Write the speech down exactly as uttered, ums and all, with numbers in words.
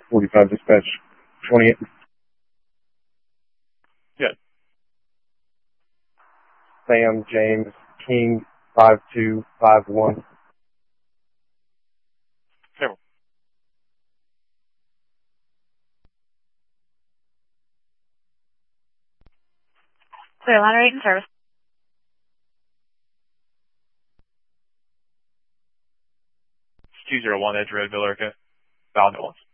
forty-five dispatch twenty-eight. Good. Sam James King five two five one. Careful. Clear line rate and service. two zero one Edge Road, Villa Rica. Valid Nolan.